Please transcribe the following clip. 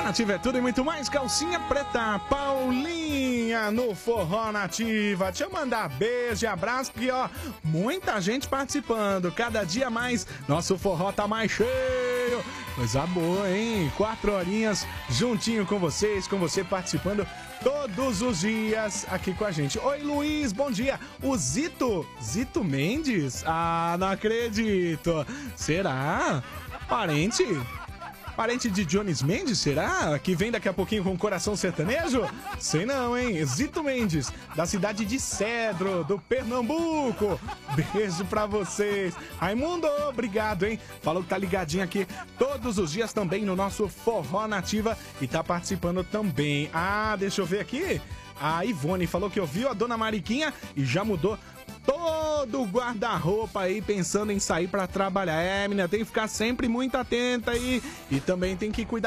Nativa é tudo e muito mais. Calcinha preta, Paulinha no Forró Nativa. Deixa eu mandar beijo e abraço, porque ó, muita gente participando. Cada dia mais, nosso forró tá mais cheio. Coisa boa, hein? 4 horinhas juntinho com vocês, com você participando todos os dias aqui com a gente. Oi, Luiz, bom dia. O Zito Mendes? Ah, não acredito. Será? Parente de Jones Mendes, será? Que vem daqui a pouquinho com o coração sertanejo? Sei não, hein? Zito Mendes, da cidade de Cedro, do Pernambuco. Beijo pra vocês. Raimundo, obrigado, hein? Falou que tá ligadinho aqui todos os dias também no nosso Forró Nativa e tá participando também. Ah, deixa eu ver aqui. A Ivone falou que ouviu a dona Mariquinha e já mudou todo o guarda-roupa aí, pensando em sair pra trabalhar. É, menina, tem que ficar sempre muito atenta aí. E também tem que cuidar